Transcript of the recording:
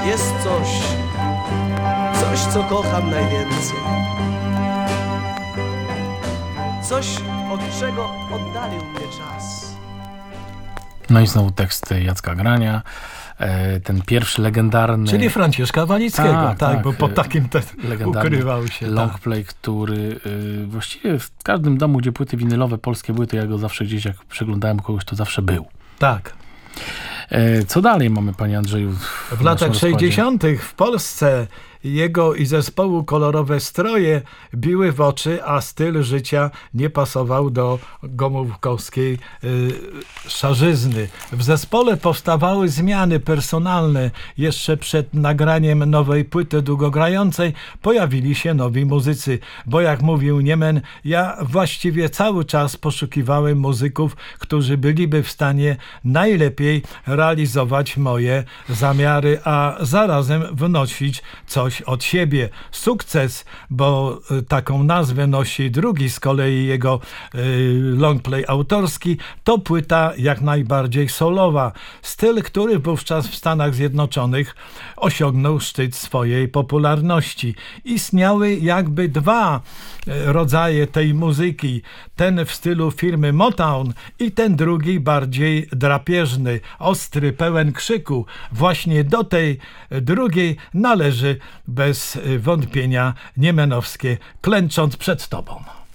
Jest coś, co kocham najwięcej. Coś, od czego oddalił mnie czas. No i znowu tekst Jacka Grania. Ten pierwszy legendarny... Czyli Franciszka Walickiego, tak, bo po takim ukrywał się. Longplay, który właściwie w każdym domu, gdzie płyty winylowe polskie były, to ja go zawsze gdzieś, jak przeglądałem kogoś, to zawsze był. Tak. Co dalej mamy, panie Andrzeju? W latach 60. w Polsce jego i zespołu kolorowe stroje biły w oczy, a styl życia nie pasował do gomułkowskiej szarzyzny. W zespole powstawały zmiany personalne. Jeszcze przed nagraniem nowej płyty długogrającej pojawili się nowi muzycy, bo jak mówił Niemen, ja właściwie cały czas poszukiwałem muzyków, którzy byliby w stanie najlepiej realizować moje zamiary, a zarazem wnosić coś od siebie. Sukces, bo taką nazwę nosi drugi z kolei jego longplay autorski, to płyta jak najbardziej solowa. Styl, który wówczas w Stanach Zjednoczonych osiągnął szczyt swojej popularności. Istniały jakby dwa rodzaje tej muzyki. Ten w stylu firmy Motown i ten drugi bardziej drapieżny, ostry, pełen krzyku. Właśnie do tej drugiej należy bez wątpienia niemenowskie Klęcząc przed tobą.